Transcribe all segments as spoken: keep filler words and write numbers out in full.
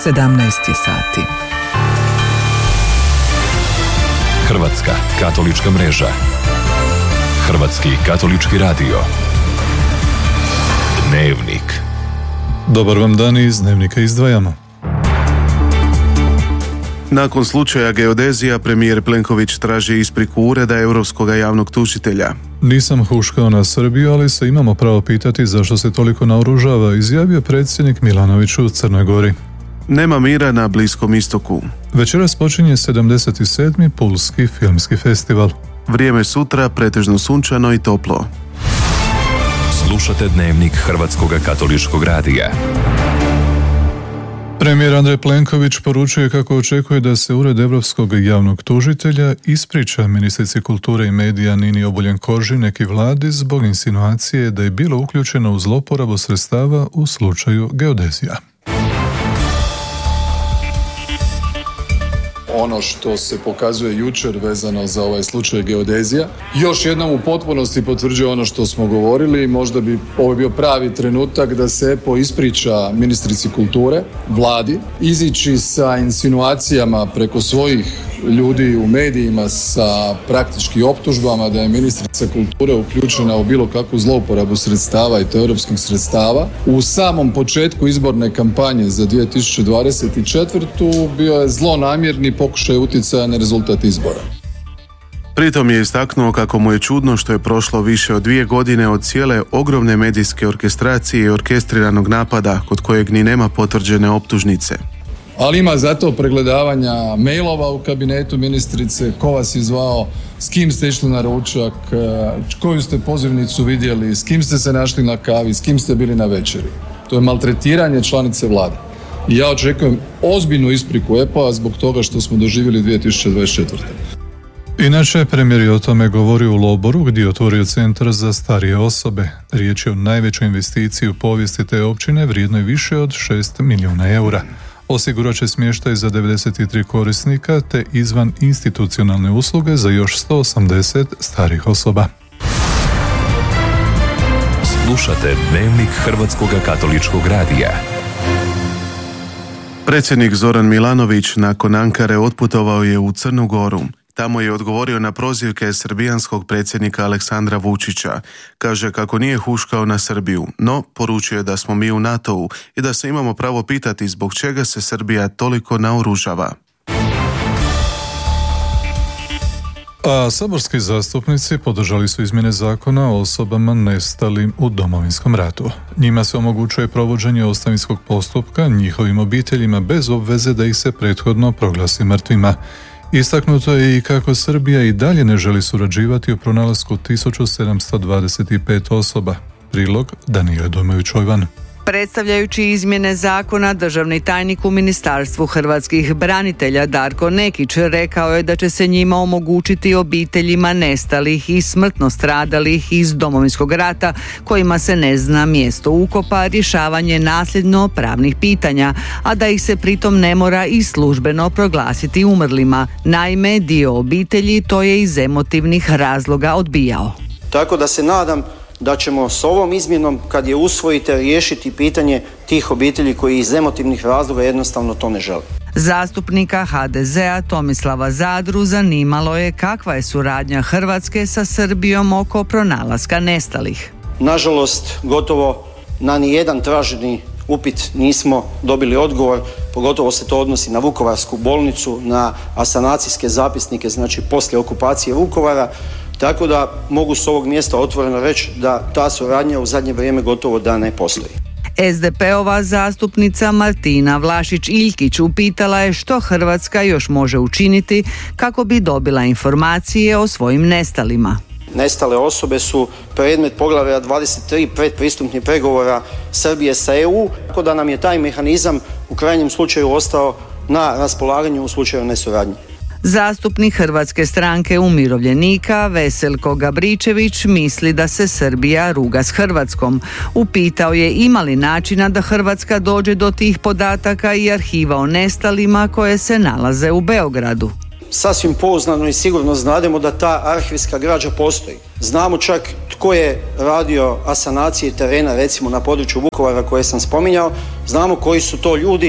sedamnaest je sati. Hrvatska katolička mreža. Hrvatski katolički radio. Dnevnik. Dobar vam dan, iz Dnevnika izdvajamo. Nakon slučaja geodezija, premijer Plenković traži ispriku Ureda Europskog javnog tužitelja. Nisam huškao na Srbiju, ali se imamo pravo pitati zašto se toliko naoružava, izjavio predsjednik Milanović u Crnoj Gori. Nema mira na Bliskom istoku. Večeras počinje sedamdeset sedmi Pulski filmski festival. Vrijeme sutra pretežno sunčano i toplo. Slušate Dnevnik Hrvatskog katoličkog radija. Premijer Andrej Plenković poručuje kako očekuje da se Ured Europskog javnog tužitelja ispriča ministrici kulture i medija Nini Obuljen Koržinek i vladi zbog insinuacije da je bilo uključeno u zloporabu sredstava u slučaju geodezija. Ono što se pokazuje jučer vezano za ovaj slučaj geodezija još jednom u potpunosti potvrđuje ono što smo govorili. Možda bi ovo bio pravi trenutak da se E P O ispriča ministrici kulture, vladi, izići sa insinuacijama preko svojih ljudi u medijima sa praktički optužbama da je ministrica kulture uključena u bilo kakvu zlouporabu sredstava i to europskih sredstava. U samom početku izborne kampanje za dvije tisuće dvadeset četvrtu bio je zlonamjerni pokušaj utjecaja na rezultat izbora. Pritom je istaknuo kako mu je čudno što je prošlo više od dvije godine od cijele ogromne medijske orkestracije i orkestriranog napada kod kojeg ni nema potvrđene optužnice. Ali ima zato pregledavanja mailova u kabinetu ministrice, ko vas je zvao, s kim ste išli na ručak, koju ste pozivnicu vidjeli, s kim ste se našli na kavi, s kim ste bili na večeri. To je maltretiranje članice vlade. I ja očekujem ozbiljnu ispriku E P O-a zbog toga što smo doživjeli dvije tisuće dvadeset četvrte. Inače, premijer je o tome govorio u Loboru gdje je otvorio centar za starije osobe. Riječ je o najvećoj investiciji u povijesti te općine vrijednoj više od šest milijuna eura. Osigurat će smještaj za devedeset tri korisnika te izvan institucionalne usluge za još sto osamdeset starih osoba. Slušate Dnevnik Hrvatskog katoličkog radija. Predsjednik Zoran Milanović nakon Ankare otputovao je u Crnu Goru. Tamo je odgovorio na prozivke srbijanskog predsjednika Aleksandra Vučića. Kaže kako nije huškao na Srbiju, no poručuje da smo mi u NATO-u i da se imamo pravo pitati zbog čega se Srbija toliko naoružava. A saborski zastupnici podržali su izmjene zakona o osobama nestalim u Domovinskom ratu. Njima se omogućuje provođenje ostavinskog postupka njihovim obiteljima bez obveze da ih se prethodno proglasi mrtvima. Istaknuto je i kako Srbija i dalje ne želi surađivati u pronalasku tisuću sedamsto dvadeset pet osoba. Prilog Danijela Dojmović-Ojvan. Predstavljajući izmjene zakona, državni tajnik u Ministarstvu hrvatskih branitelja Darko Nekić rekao je da će se njima omogućiti obiteljima nestalih i smrtno stradalih iz Domovinskog rata kojima se ne zna mjesto ukopa rješavanje nasljedno pravnih pitanja, a da ih se pritom ne mora i službeno proglasiti umrlima. Naime, dio obitelji to je iz emotivnih razloga odbijao. Tako da se nadam da ćemo s ovom izmjenom, kad je usvojite, riješiti pitanje tih obitelji koji iz emotivnih razloga jednostavno to ne žele. Zastupnika ha de zea Tomislava Zadru zanimalo je kakva je suradnja Hrvatske sa Srbijom oko pronalaska nestalih. Nažalost, gotovo na nijedan traženi upit nismo dobili odgovor, pogotovo se to odnosi na Vukovarsku bolnicu, na asanacijske zapisnike, znači poslije okupacije Vukovara. Tako da mogu s ovog mjesta otvoreno reći da ta suradnja u zadnje vrijeme gotovo da ne postoji. es de pe-ova zastupnica Martina Vlašić-Iljkić upitala je što Hrvatska još može učiniti kako bi dobila informacije o svojim nestalima. Nestale osobe su predmet poglavlja dvadeset tri predpristupnih pregovora Srbije sa E U, tako da nam je taj mehanizam u krajnjem slučaju ostao na raspolaganju u slučaju nesuradnje. Zastupnik Hrvatske stranke umirovljenika Veselko Gabričević misli da se Srbija ruga s Hrvatskom. Upitao je ima li načina da Hrvatska dođe do tih podataka i arhiva o nestalima koje se nalaze u Beogradu. Sasvim pouzdano i sigurno znademo da ta arhivska građa postoji. Znamo čak tko je radio asanacije terena recimo na području Vukovara koje sam spominjao. Znamo koji su to ljudi.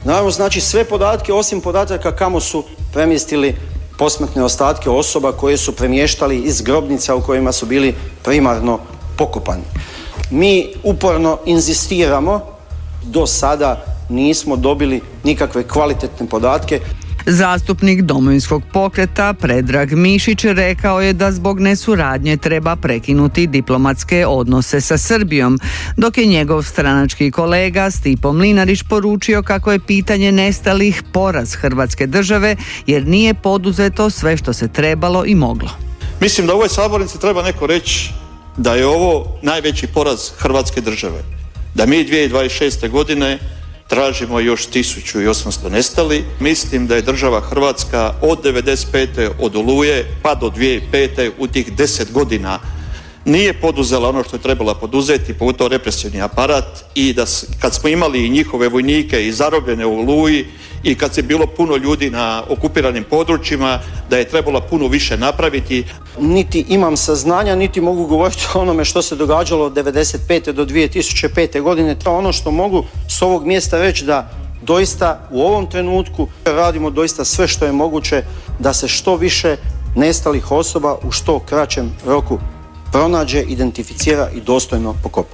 Naravno, znači sve podatke osim podataka kamo su premjestili posmrtne ostatke osoba koje su premještali iz grobnica u kojima su bili primarno pokopani. Mi uporno inzistiramo, do sada nismo dobili nikakve kvalitetne podatke. Zastupnik Domovinskog pokreta Predrag Mišić rekao je da zbog nesuradnje treba prekinuti diplomatske odnose sa Srbijom, dok je njegov stranački kolega Stipo Mlinarić poručio kako je pitanje nestalih poraz Hrvatske države jer nije poduzeto sve što se trebalo i moglo. Mislim da u ovoj sabornici treba neko reći da je ovo najveći poraz Hrvatske države. Da mi dvije tisuće dvadeset šeste. godine tražimo još tisuću osamsto nestali. Mislim da je država Hrvatska od devedeset pete od Oluje pa do dvije tisuće pete u tih deset godina nije poduzela ono što je trebala poduzeti, pogotovo represivni aparat, i da kad smo imali njihove vojnike i zarobljene u Oluji i kad se bilo puno ljudi na okupiranim područjima, da je trebalo puno više napraviti. Niti imam saznanja, niti mogu govoriti o onome što se događalo od devedeset pete do dvije tisuće pete. godine. To ono što mogu s ovog mjesta reći da doista u ovom trenutku radimo doista sve što je moguće da se što više nestalih osoba u što kraćem roku pronađe, identificira i dostojno pokopa.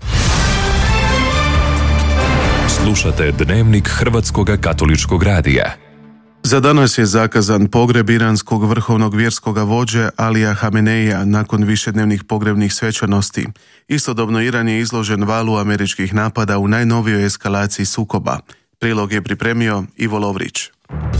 Slušate Dnevnik Hrvatskog katoličkog radija. Za danas je zakazan pogreb iranskog vrhovnog vjerskog vođe Alija Hameneija nakon višednevnih pogrebnih svečanosti. Istodobno Iran je izložen valu američkih napada u najnovijoj eskalaciji sukoba. Prilog je pripremio Ivo Lovrić.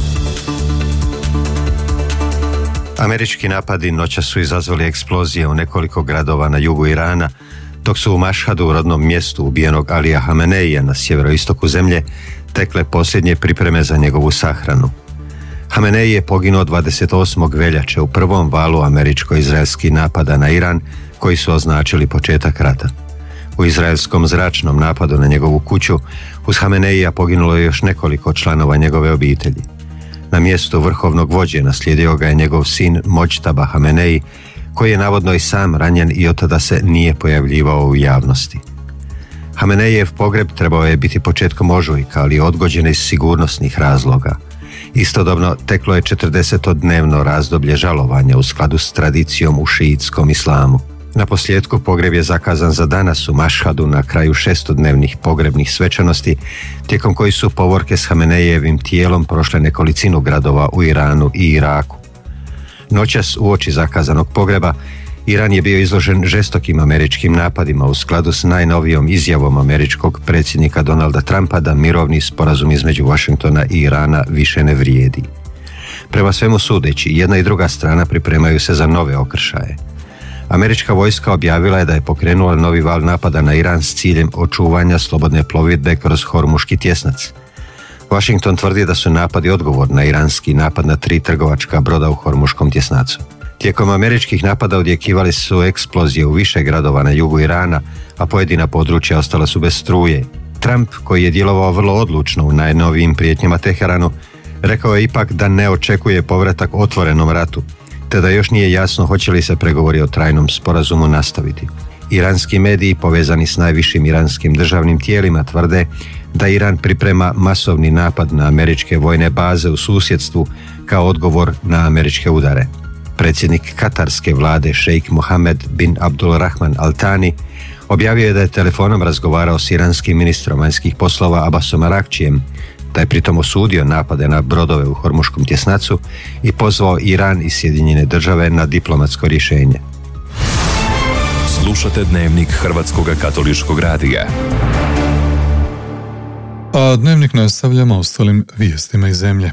Američki napadi noćas su izazvali eksplozije u nekoliko gradova na jugu Irana, dok su u Mašhadu, u rodnom mjestu ubijenog Alija Hameneija na sjeveroistoku zemlje, tekle posljednje pripreme za njegovu sahranu. Hameneji je poginuo dvadeset osmog veljače u prvom valu američko-izraelskih napada na Iran, koji su označili početak rata. U izraelskom zračnom napadu na njegovu kuću uz Hameneija poginulo je još nekoliko članova njegove obitelji. Na mjestu vrhovnog vođe naslijedio ga je njegov sin Mođtaba Hameneji, koji je navodno i sam ranjen i od tada se nije pojavljivao u javnosti. Hamenejev pogreb trebao je biti početkom ožujka, ali je odgođen iz sigurnosnih razloga. Istodobno teklo je četrdesetodnevno razdoblje žalovanja u skladu s tradicijom u šiitskom islamu. Na posljedku pogreb je zakazan za danas u Mašhadu na kraju šestodnevnih pogrebnih svečanosti, tijekom koji su povorke s Hamenejevim tijelom prošle nekolicinu gradova u Iranu i Iraku. Noćas uoči zakazanog pogreba Iran je bio izložen žestokim američkim napadima u skladu s najnovijom izjavom američkog predsjednika Donalda Trumpa da mirovni sporazum između Washingtona i Irana više ne vrijedi. Prema svemu sudeći, jedna i druga strana pripremaju se za nove okršaje. Američka vojska objavila je da je pokrenula novi val napada na Iran s ciljem očuvanja slobodne plovidbe kroz Hormuški tjesnac. Washington tvrdi da su napadi odgovor na iranski napad na tri trgovačka broda u Hormuškom tjesnacu. Tijekom američkih napada odjekivali su eksplozije u više gradova na jugu Irana, a pojedina područja ostala su bez struje. Trump, koji je djelovao vrlo odlučno u najnovijim prijetnjama Teheranu, rekao je ipak da ne očekuje povratak otvorenom ratu, te da još nije jasno hoće li se pregovori o trajnom sporazumu nastaviti. Iranski mediji povezani s najvišim iranskim državnim tijelima tvrde da Iran priprema masovni napad na američke vojne baze u susjedstvu kao odgovor na američke udare. Predsjednik katarske vlade šejk Mohamed bin Abdulrahman Al Thani objavio je da je telefonom razgovarao s iranskim ministrom vanjskih poslova Abbasom Arakčijem, da je pritom osudio napade na brodove u Hormuškom tjesnacu i pozvao Iran i Sjedinjene države na diplomatsko rješenje. Slušate Dnevnik Hrvatskog katoličkog radija. A Dnevnik nastavljamo ostalim vijestima iz zemlje.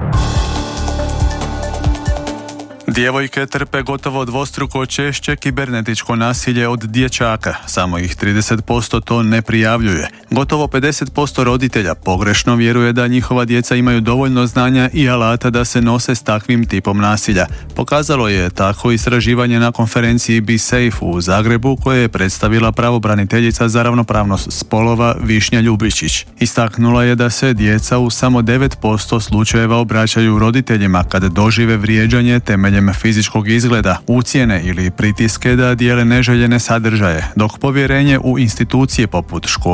Djevojke trpe gotovo dvostruko češće kibernetičko nasilje od dječaka, samo ih trideset posto to ne prijavljuje. Gotovo pedeset posto roditelja pogrešno vjeruje da njihova djeca imaju dovoljno znanja i alata da se nose s takvim tipom nasilja. Pokazalo je tako istraživanje na konferenciji Be Safe u Zagrebu koje je predstavila pravobraniteljica za ravnopravnost spolova Višnja Ljubičić. Istaknula je da se djeca u samo devet posto slučajeva obraćaju roditeljima kada dožive vrijeđanje temeljem fizičkog izgleda, ucjene ili pritiske da dijele neželjene sadržaje, dok povjerenje u institucije poput škole